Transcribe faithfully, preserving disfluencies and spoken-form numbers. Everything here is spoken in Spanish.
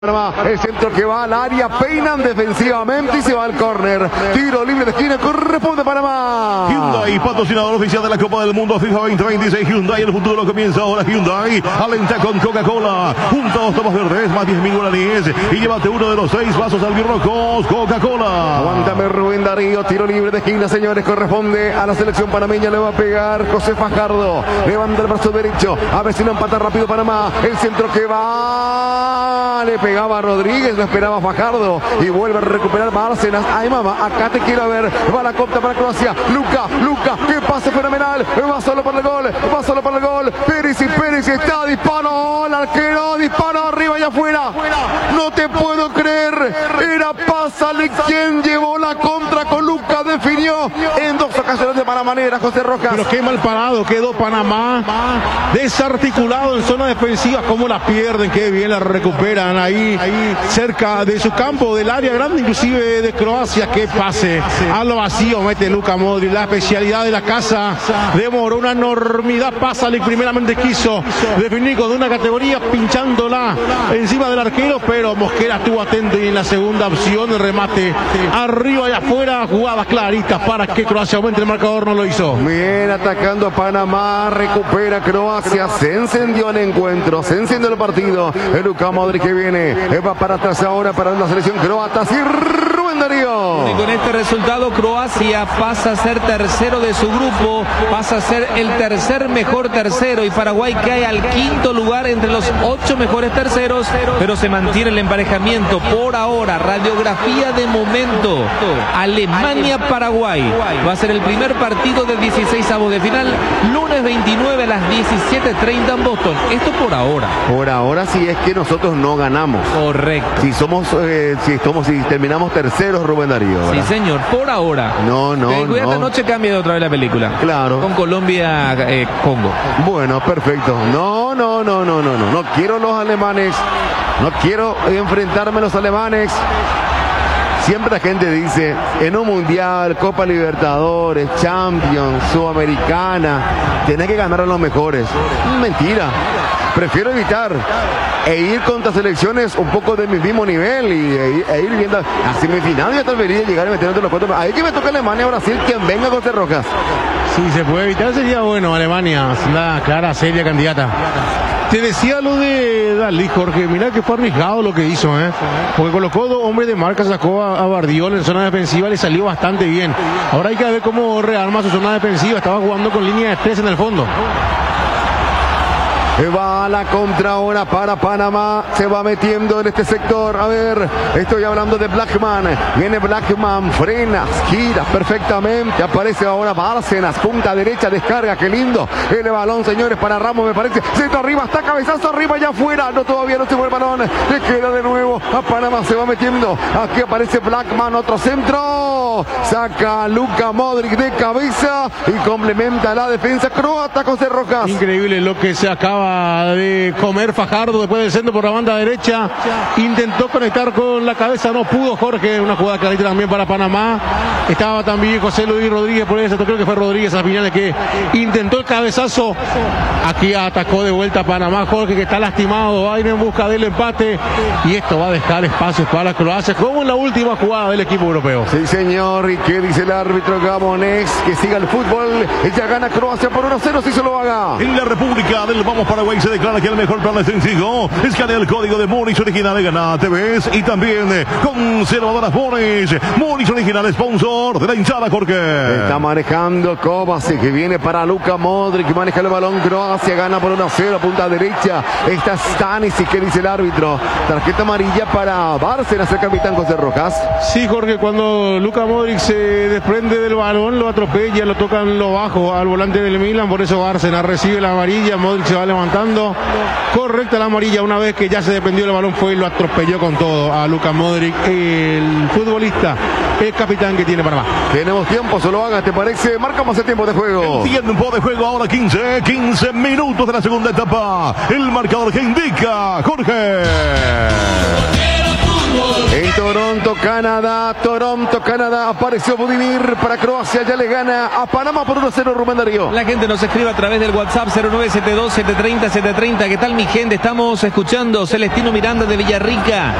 El centro que va al área, peinan defensivamente y se va al córner. Tiro libre de esquina, corresponde Panamá. Hyundai, patrocinador oficial de la Copa del Mundo FIFA veinte veintiséis. Hyundai, el futuro comienza ahora. Hyundai, alenta con Coca-Cola. Juntos, tomas verdes, más diez mil guaraníes. Y llévate uno de los seis vasos albirrojos Coca-Cola. Aguántame Rubén Darío, tiro libre de esquina, señores, corresponde a la selección panameña. Le va a pegar José Fajardo. Levanta el brazo derecho, a ver si no empata rápido Panamá. El centro que va, le pegaba Rodríguez, lo esperaba Fajardo y vuelve a recuperar Bárcenas. Ay mamá, acá te quiero ver. Va la copta para Croacia. Luca, Luca, qué pase fenomenal. Va solo para el gol, va solo para el gol. Pérez y Pérez está, disparo, el arquero, disparo arriba y afuera. No te puedo creer. Era Pásale quien llevó la contra con Luca, definió en dos ocasiones de mala manera José Rojas. Pero qué mal parado quedó Panamá, desarticulado en zona defensiva. Cómo la pierden, qué bien la recuperan ahí, ahí cerca de su campo, del área grande inclusive de Croacia. Qué pase a lo vacío mete Luka Modric, la especialidad de la casa. Demoró una enormidad, Pásale primeramente quiso definir con una categoría pinchándola encima del arquero, pero Mosquera estuvo atento y en la segunda opción el remate arriba y afuera, jugadas claritas para que Croacia aumente el marcador, no lo hizo. Bien atacando a Panamá, recupera Croacia, se encendió el encuentro, se encendió el partido. El Luka Modric que viene, va para atrás ahora para la selección croata, sí, Rubén Darío. Y con este resultado Croacia pasa a ser tercero de su grupo, pasa a ser el tercer mejor tercero, y Paraguay cae al quinto lugar entre los ocho mejores terceros, pero se mantiene el emparejamiento por ahora. Radiografía de momento, Alemania-Paraguay va a ser el primer partido de dieciséis avos de final, lunes veintinueve a las diecisiete treinta en Boston. Esto por ahora. Por ahora sí, es que nosotros no ganamos. Correcto. Si somos, eh, si somos, si terminamos terceros, Rubén Darío, ¿verdad? Sí, señor, por ahora. No, no, Ten cuidado, no. esta noche cambia de otra vez la película. Claro. Con Colombia, eh, Congo. Bueno, perfecto. No, no, no, no, no, no. No quiero los alemanes. No quiero enfrentarme a los alemanes. Siempre la gente dice, en un mundial, Copa Libertadores, Champions, Sudamericana, tenés que ganar a los mejores. Mentira. Prefiero evitar e ir contra selecciones un poco de mi mismo nivel y e, e ir viendo a semifinal. Ya tal vez llegar y meter entre los cuatro. Ahí que me toca Alemania o Brasil, quien venga con José Rojas. Si se puede evitar sería bueno. Alemania es la clara, seria candidata. Te decía lo de Dalí, Jorge, mira que fue arriesgado lo que hizo, ¿eh? Porque colocó dos hombres de marca, sacó a, a Bardiol en zona defensiva, le salió bastante bien. Ahora hay que ver cómo rearma su zona defensiva, estaba jugando con línea de tres en el fondo. Va a la contra ahora para Panamá, se va metiendo en este sector. A ver, estoy hablando de Blackman. Viene Blackman, frena, gira perfectamente. Aparece ahora Bárcenas, punta derecha, descarga, qué lindo. El balón, señores, para Ramos, me parece. Centro arriba, está cabezazo arriba y afuera. No, todavía no se fue el balón. Le queda de nuevo a Panamá, se va metiendo. Aquí aparece Blackman, otro centro. Saca a Luka Modric de cabeza y complementa la defensa croata con José Rojas. Increíble lo que se acaba de comer Fajardo después del centro por la banda derecha. Intentó conectar con la cabeza, no pudo, Jorge. Una jugada clarita también para Panamá. Estaba también José Luis Rodríguez por eso, creo que fue Rodríguez al final que intentó el cabezazo. Aquí atacó de vuelta Panamá, Jorge, que está lastimado, va a ir en busca del empate y esto va a dejar espacios para Croacia, como en la última jugada del equipo europeo. Sí, señor. ¿Y qué dice el árbitro Gabonés? Que siga el fútbol. Ella gana Croacia por uno a cero si se lo haga. En la República del Vamos Paraguay se declara que el mejor plan es sencillo. Escanea el código de Monis Original y gana T Vs y también conservadoras Monis. Monis Original, sponsor de la hinchada, Jorge. Está manejando Kovacic, que viene para Luka Modric, que maneja el balón. Croacia gana por uno a cero, punta derecha. Está Stanisic, que dice el árbitro. Tarjeta amarilla para Bárcenas, el capitán José Rojas. Sí, Jorge, cuando Luka Modric se desprende del balón, lo atropella, lo tocan lo bajo al volante del Milan, por eso Bárcenas recibe la amarilla. Modric se va levantando. Correcta la amarilla, una vez que ya se desprendió el balón fue y lo atropelló con todo a Luka Modric, el futbolista, el capitán que tiene Panamá. Tenemos tiempo, solo haga, ¿te parece? Marcamos el tiempo de juego. El tiempo de juego ahora quince, quince minutos de la segunda etapa. El marcador que indica Jorge. En Toronto Toronto, Canadá, Toronto, Canadá. Apareció Budimir para Croacia, ya le gana a Panamá por uno a cero, Rubén Darío. La gente nos escribe a través del WhatsApp cero nueve siete dos, siete tres cero, siete tres cero. ¿Qué tal, mi gente? Estamos escuchando Celestino Miranda de Villarrica.